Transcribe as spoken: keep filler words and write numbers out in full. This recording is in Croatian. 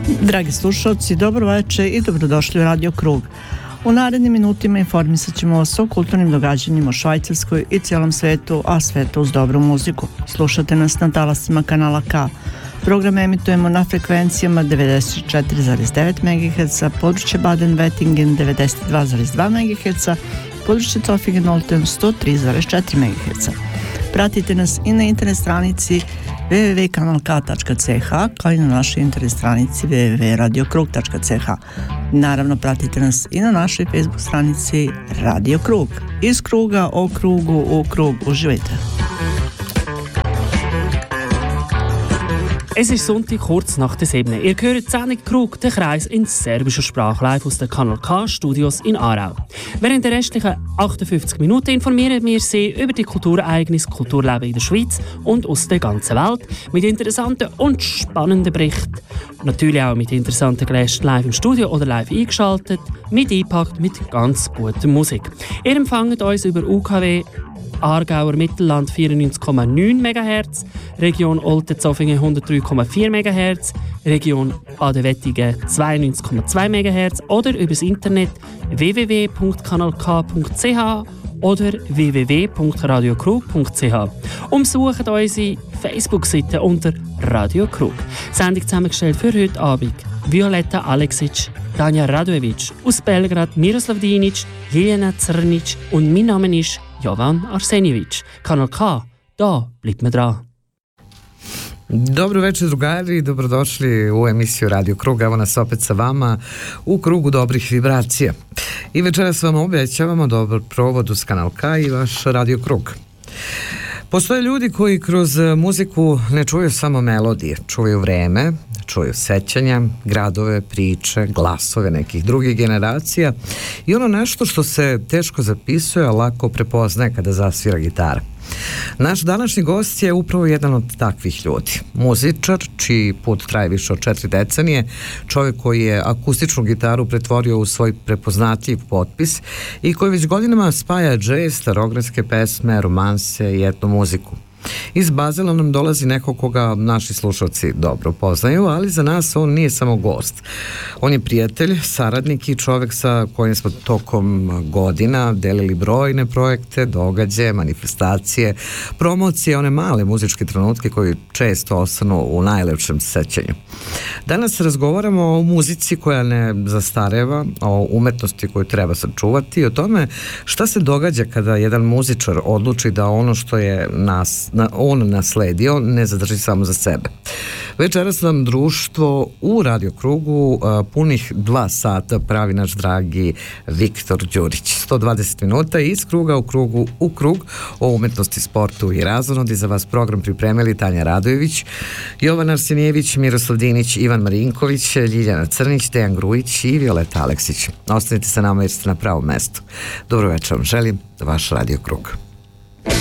Dragi slušalci, dobro večer i dobrodošli u Radio Krug. U narednim minutima informisat ćemo vas o kulturnim događanjima u Švajcarskoj i cijelom svetu, a svetu uz dobru muziku. Slušate nas na talasima kanala K. Program emitujemo na frekvencijama devedeset četiri zarez devet megaherca, područje Baden-Wettingen devedeset dva zarez dva megaherca, područje Zofingen-Olten sto tri zarez četiri megaherca. Pratite nas i na internet stranici w w w tačka kanal k tačka c h kao i na našoj internet stranici w w w tačka radio krug tačka c h. Naravno, pratite nas i na našoj Facebook stranici Radio Krug. Iz kruga o krugu u krug. Uživajte! Es ist Sonntag, kurz nach der sieben. Ihr hört die Sendung Krug, den Kreis in serbischer Sprache, live aus den Kanal K Studios in Aarau. Während der restlichen achtundfünfzig Minuten informieren wir Sie über die Kulturereignisse, Kulturleben in der Schweiz und aus der ganzen Welt mit interessanten und spannenden Berichten. Natürlich auch mit interessanten Gästen live im Studio oder live eingeschaltet, mit eingepackt mit ganz guter Musik. Ihr empfangt uns über U K W Aargauer Mittelland vierundneunzig Komma neun Megahertz, Region Olten-Zofingen hundertdrei Komma vier Megahertz, Region Baden-Wettingen zweiundneunzig Komma zwei Megahertz oder übers Internet w w w punkt kanal k punkt c h oder w w w punkt radio krug punkt c h. Umsucht unsere Facebook-Seite unter Radio Krug. Sendung zusammengestellt für heute Abend Violeta Aleksic, Tanja Radojevic, aus Belgrad Miroslav Dinic, Ljiljana Crnic und mein Name ist Jovan Arsenjević. Kanal K, da bleibt man dran. Dobro večer, drugari, dobrodošli u emisiju Radio Krug. Evo nas opet sa vama u krugu dobrih vibracija. I večeras vam obećavamo dobar provod uz Kanal K i vaš Radio Krug. Postoje ljudi koji kroz muziku ne čuju samo melodije, čuju vreme, čuju sećanja, gradove, priče, glasove nekih drugih generacija i ono nešto što se teško zapisuje, a lako prepoznaje kada zasvira gitara. Naš današnji gost je upravo jedan od takvih ljudi. Muzičar, čiji put traje više od četiri decenije, čovjek koji je akustičnu gitaru pretvorio u svoj prepoznatljiv potpis i koji već godinama spaja džez, starogradske pesme, romanse i etno muziku. Iz Bazela nam dolazi neko koga naši slušalci dobro poznaju, ali za nas on nije samo gost. On je prijatelj, saradnik i čovjek sa kojim smo tokom godina delili brojne projekte, događaje, manifestacije, promocije, one male muzičke trenutke koji često ostanu u najlepšem sećanju. Danas razgovaramo o muzici koja ne zastareva, o umetnosti koju treba sačuvati i o tome šta se događa kada jedan muzičar odluči da ono što je nas Na, on nasledio ne zadrži samo za sebe. Večeras nam društvo u Radio Krugu a, punih dva sata pravi naš dragi Viktor Đurić. sto dvadeset minuta iz kruga u krugu u krug o umetnosti, sportu i razonodi. Za vas program pripremili Tanja Radojević, Jovan Arsenjević, Miroslav Dinić, Ivan Marinković, Ljiljana Crnić, Dejan Grujić i Violeta Aleksić. Ostanite sa nama jer ste na pravom mestu. Dobro večer vam želim, vaš Radio Krug.